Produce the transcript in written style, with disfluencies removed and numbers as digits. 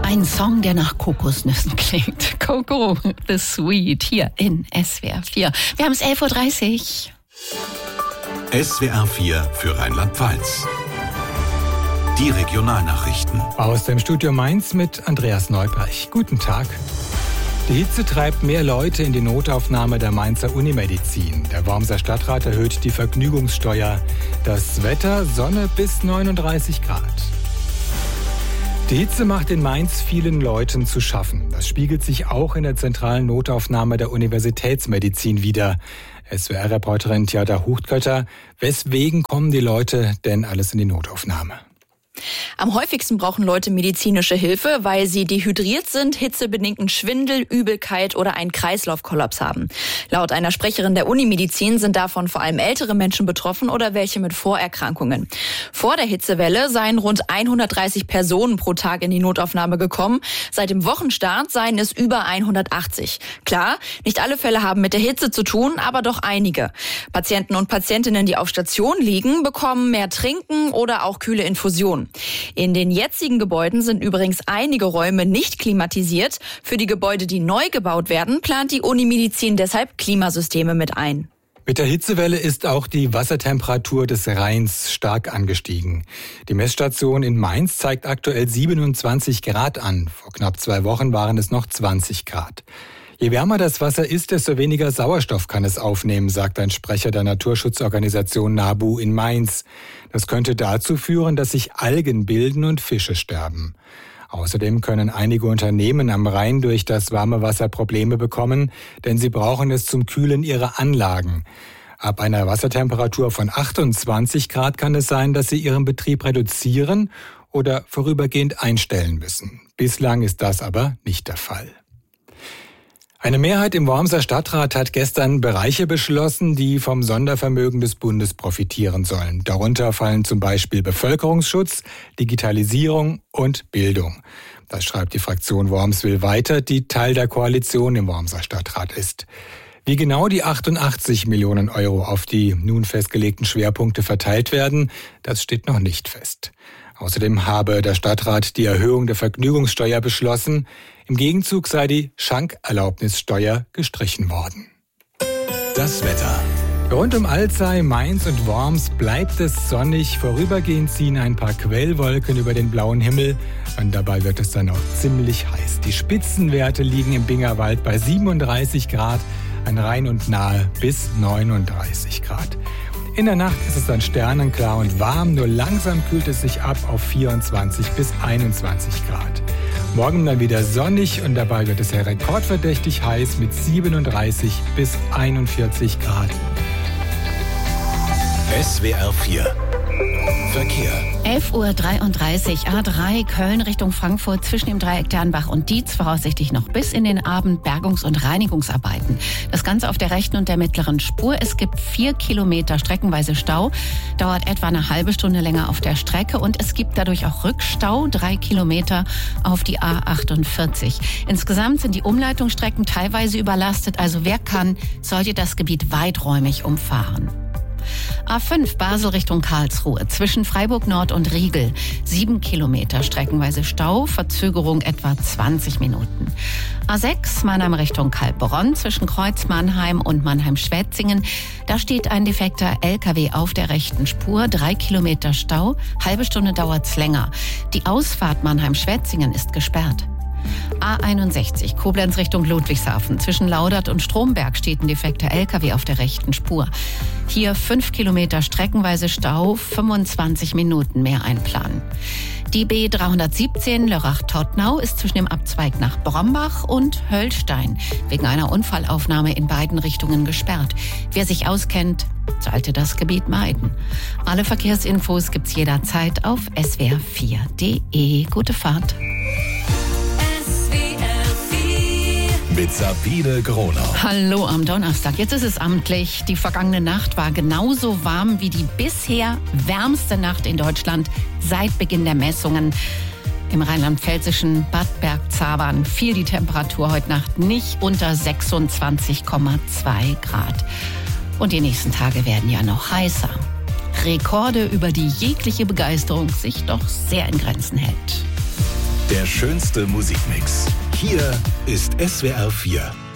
Ein Song, der nach Kokosnüssen klingt. Coco the Sweet hier in SWR 4. Wir haben es 11.30 Uhr. SWR 4 für Rheinland-Pfalz. Die Regionalnachrichten. Aus dem Studio Mainz mit Andreas Neubrecht. Guten Tag. Die Hitze treibt mehr Leute in die Notaufnahme der Mainzer Unimedizin. Der Wormser Stadtrat erhöht die Vergnügungssteuer. Das Wetter, Sonne bis 39 Grad. Die Hitze macht in Mainz vielen Leuten zu schaffen. Das spiegelt sich auch in der zentralen Notaufnahme der Universitätsmedizin wider. SWR-Reporterin Tjada Huchtkötter. Weswegen kommen die Leute denn alles in die Notaufnahme? Am häufigsten brauchen Leute medizinische Hilfe, weil sie dehydriert sind, hitzebedingten Schwindel, Übelkeit oder einen Kreislaufkollaps haben. Laut einer Sprecherin der Unimedizin sind davon vor allem ältere Menschen betroffen oder welche mit Vorerkrankungen. Vor der Hitzewelle seien rund 130 Personen pro Tag in die Notaufnahme gekommen. Seit dem Wochenstart seien es über 180. Klar, nicht alle Fälle haben mit der Hitze zu tun, aber doch einige. Patienten und Patientinnen, die auf Station liegen, bekommen mehr Trinken oder auch kühle Infusionen. In den jetzigen Gebäuden sind übrigens einige Räume nicht klimatisiert. Für die Gebäude, die neu gebaut werden, plant die Unimedizin deshalb Klimasysteme mit ein. Mit der Hitzewelle ist auch die Wassertemperatur des Rheins stark angestiegen. Die Messstation in Mainz zeigt aktuell 27 Grad an. Vor knapp 2 Wochen waren es noch 20 Grad. Je wärmer das Wasser ist, desto weniger Sauerstoff kann es aufnehmen, sagt ein Sprecher der Naturschutzorganisation NABU in Mainz. Das könnte dazu führen, dass sich Algen bilden und Fische sterben. Außerdem können einige Unternehmen am Rhein durch das warme Wasser Probleme bekommen, denn sie brauchen es zum Kühlen ihrer Anlagen. Ab einer Wassertemperatur von 28 Grad kann es sein, dass sie ihren Betrieb reduzieren oder vorübergehend einstellen müssen. Bislang ist das aber nicht der Fall. Eine Mehrheit im Wormser Stadtrat hat gestern Bereiche beschlossen, die vom Sondervermögen des Bundes profitieren sollen. Darunter fallen zum Beispiel Bevölkerungsschutz, Digitalisierung und Bildung. Das schreibt die Fraktion Worms will weiter, die Teil der Koalition im Wormser Stadtrat ist. Wie genau die 88 Millionen Euro auf die nun festgelegten Schwerpunkte verteilt werden, das steht noch nicht fest. Außerdem habe der Stadtrat die Erhöhung der Vergnügungssteuer beschlossen. Im Gegenzug sei die Schankerlaubnissteuer gestrichen worden. Das Wetter. Rund um Alzey, Mainz und Worms bleibt es sonnig. Vorübergehend ziehen ein paar Quellwolken über den blauen Himmel. Und dabei wird es dann auch ziemlich heiß. Die Spitzenwerte liegen im Bingerwald bei 37 Grad, an Rhein und Nahe bis 39 Grad. In der Nacht ist es dann sternenklar und warm, nur langsam kühlt es sich ab auf 24 bis 21 Grad. Morgen dann wieder sonnig und dabei wird es ja rekordverdächtig heiß mit 37 bis 41 Grad. SWR 4 Verkehr. 11.33 Uhr, A3 Köln Richtung Frankfurt zwischen dem Dreieck Dernbach und Dietz voraussichtlich noch bis in den Abend Bergungs- und Reinigungsarbeiten. Das Ganze auf der rechten und der mittleren Spur. Es gibt 4 Kilometer streckenweise Stau, dauert etwa eine halbe Stunde länger auf der Strecke und es gibt dadurch auch Rückstau, 3 Kilometer auf die A48. Insgesamt sind die Umleitungsstrecken teilweise überlastet, also wer kann, sollte das Gebiet weiträumig umfahren. A5 Basel Richtung Karlsruhe zwischen Freiburg Nord und Riegel. 7 Kilometer streckenweise Stau, Verzögerung etwa 20 Minuten. A6 Mannheim Richtung Kaltbronn zwischen Kreuz Mannheim und Mannheim-Schwetzingen. Da steht ein defekter LKW auf der rechten Spur. 3 Kilometer Stau, halbe Stunde dauert's länger. Die Ausfahrt Mannheim-Schwetzingen ist gesperrt. A61 Koblenz Richtung Ludwigshafen. Zwischen Laudert und Stromberg steht ein defekter LKW auf der rechten Spur. Hier 5 Kilometer streckenweise Stau, 25 Minuten mehr einplanen. Die B317 Lörrach-Todtnau ist zwischen dem Abzweig nach Brombach und Höllstein wegen einer Unfallaufnahme in beiden Richtungen gesperrt. Wer sich auskennt, sollte das Gebiet meiden. Alle Verkehrsinfos gibt's jederzeit auf swr4.de. Gute Fahrt. Mit Sabine Gronau. Hallo am Donnerstag. Jetzt ist es amtlich. Die vergangene Nacht war genauso warm wie die bisher wärmste Nacht in Deutschland seit Beginn der Messungen. Im rheinland-pfälzischen Bad Bergzabern fiel die Temperatur heute Nacht nicht unter 26,2 Grad. Und die nächsten Tage werden ja noch heißer. Rekorde, über die jegliche Begeisterung sich doch sehr in Grenzen hält. Der schönste Musikmix. Hier ist SWR 4.